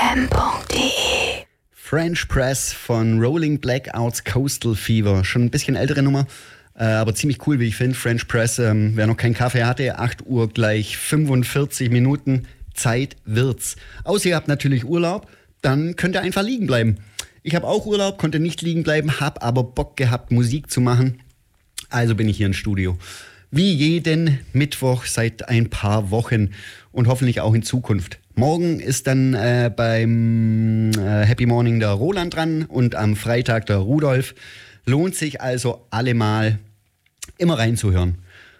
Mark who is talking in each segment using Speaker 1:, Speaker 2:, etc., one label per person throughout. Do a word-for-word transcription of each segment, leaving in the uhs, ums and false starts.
Speaker 1: m punkt d e.
Speaker 2: French Press von Rolling Blackouts Coastal Fever. Schon ein bisschen ältere Nummer, äh, aber ziemlich cool, wie ich finde. French Press, ähm, wer noch keinen Kaffee hatte, acht Uhr gleich fünfundvierzig Minuten. Zeit wird's. Außer ihr habt natürlich Urlaub, dann könnt ihr einfach liegen bleiben. Ich habe auch Urlaub, konnte nicht liegen bleiben, habe aber Bock gehabt, Musik zu machen. Also bin ich hier im Studio. Wie jeden Mittwoch seit ein paar Wochen und hoffentlich auch in Zukunft. Morgen ist dann äh, beim äh, Happy Morning der Roland dran und am Freitag der Rudolf. Lohnt sich also allemal immer reinzuhören.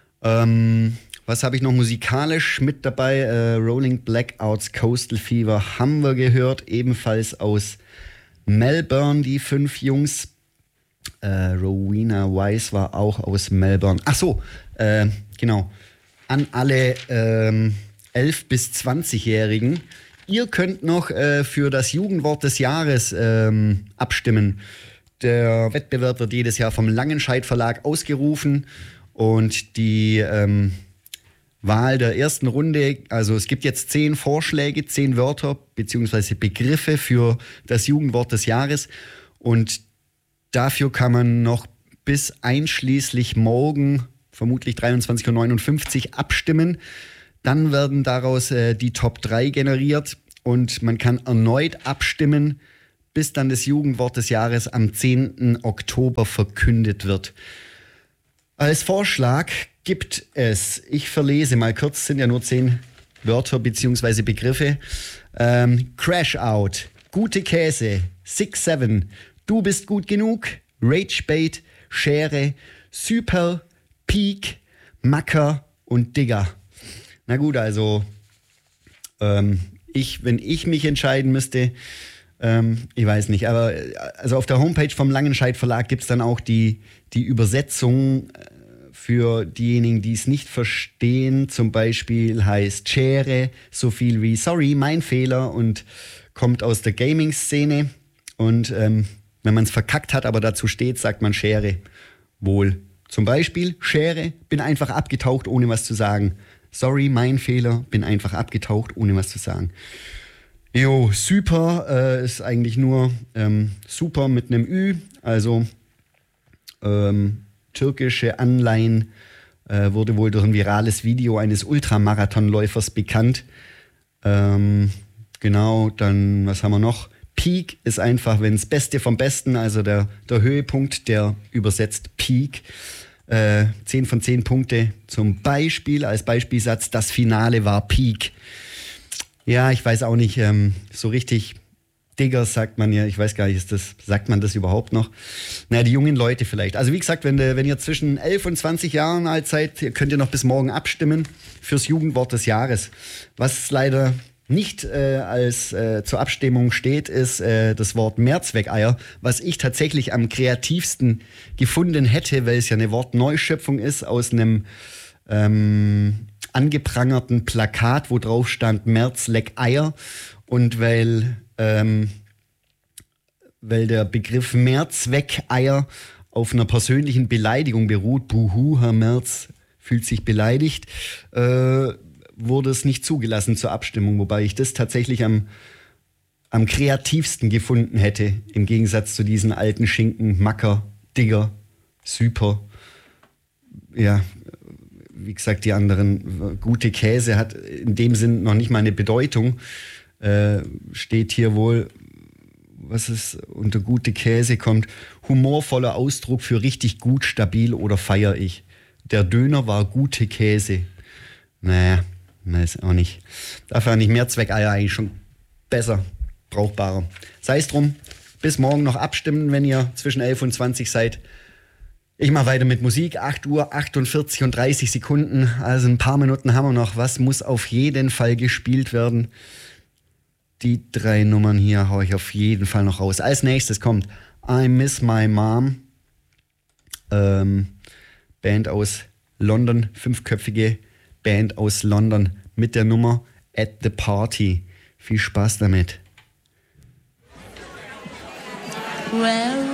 Speaker 2: Ähm, was habe ich noch musikalisch mit dabei? Äh, Rolling Blackouts Coastal Fever haben wir gehört, ebenfalls aus Melbourne, die fünf Jungs. Äh, Rowena Wise war auch aus Melbourne. Ach so, äh, genau. An alle ähm, elf- bis zwanzig-Jährigen. Ihr könnt noch äh, für das Jugendwort des Jahres ähm, abstimmen. Der Wettbewerb wird jedes Jahr vom Langenscheidt Verlag ausgerufen und die ähm, Wahl der ersten Runde, also es gibt jetzt zehn Vorschläge, zehn Wörter bzw. Begriffe für das Jugendwort des Jahres und dafür kann man noch bis einschließlich morgen, vermutlich dreiundzwanzig Uhr neunundfünfzig, abstimmen. Dann werden daraus äh, die Top drei generiert und man kann erneut abstimmen, bis dann das Jugendwort des Jahres am zehnten Oktober verkündet wird. Als Vorschlag gibt es, ich verlese mal kurz, sind ja nur zehn Wörter bzw. Begriffe. Ähm, Crash Out, gute Käse, Six Seven, Du bist gut genug, Ragebait, Schere, Super, Peak, Macker und Digger. Na gut, also ähm, ich, wenn ich mich entscheiden müsste, ähm, ich weiß nicht, aber also auf der Homepage vom Langenscheidt Verlag gibt es dann auch die, die Übersetzung für diejenigen, die es nicht verstehen. Zum Beispiel heißt Schere so viel wie Sorry, mein Fehler und kommt aus der Gaming-Szene und ähm, wenn man es verkackt hat, aber dazu steht, sagt man Schere wohl. Zum Beispiel Schere, bin einfach abgetaucht, ohne was zu sagen. Sorry, mein Fehler, bin einfach abgetaucht, ohne was zu sagen. Jo, super äh, ist eigentlich nur ähm, super mit einem Ü, also ähm, türkische Anleihen, äh, wurde wohl durch ein virales Video eines Ultramarathonläufers bekannt. Ähm, genau, dann, was haben wir noch? Peak ist einfach, wenn das Beste vom Besten, also der, der Höhepunkt, der übersetzt Peak. Äh, zehn von zehn Punkte zum Beispiel, als Beispielsatz, das Finale war Peak. Ja, ich weiß auch nicht, ähm, so richtig Digger sagt man ja, ich weiß gar nicht, ist das, sagt man das überhaupt noch? Naja, die jungen Leute vielleicht. Also wie gesagt, wenn, wenn ihr zwischen elf und zwanzig Jahren alt seid, könnt ihr noch bis morgen abstimmen fürs Jugendwort des Jahres. Was leider nicht äh, als äh, zur Abstimmung steht, ist äh, das Wort Mehrzweckeier, was ich tatsächlich am kreativsten gefunden hätte, weil es ja eine Wortneuschöpfung ist aus einem ähm, angeprangerten Plakat, wo drauf stand Mehrzweckeier und weil, ähm, weil der Begriff Mehrzweckeier auf einer persönlichen Beleidigung beruht, Buhu, Herr Merz fühlt sich beleidigt, äh, wurde es nicht zugelassen zur Abstimmung, wobei ich das tatsächlich am, am kreativsten gefunden hätte, im Gegensatz zu diesen alten Schinken, Macker, Digger, Super. Ja, wie gesagt, die anderen, gute Käse hat in dem Sinn noch nicht mal eine Bedeutung. Äh, steht hier wohl, was es unter gute Käse kommt, humorvoller Ausdruck für richtig gut, stabil oder feier ich. Der Döner war gute Käse. Naja, weiß auch nicht. Dafür nicht Mehrzweckeier eigentlich schon besser, brauchbarer. Sei es drum, bis morgen noch abstimmen, wenn ihr zwischen elf und zwanzig seid. Ich mache weiter mit Musik, acht Uhr achtundvierzig und dreißig Sekunden, also ein paar Minuten haben wir noch. Was muss auf jeden Fall gespielt werden? Die drei Nummern hier haue ich auf jeden Fall noch raus. Als nächstes kommt I Miss My Mom, ähm, Band aus London, fünfköpfige Band aus London mit der Nummer At the Party. Viel Spaß damit.
Speaker 1: Well,